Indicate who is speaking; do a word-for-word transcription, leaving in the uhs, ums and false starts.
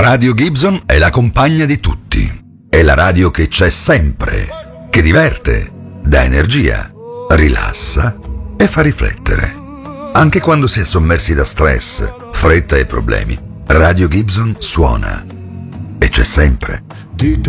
Speaker 1: Radio Gibson è la compagna di tutti. È la radio che c'è sempre, che diverte, dà energia, rilassa e fa riflettere. Anche quando si è sommersi da stress, fretta e problemi, Radio Gibson suona. E c'è sempre.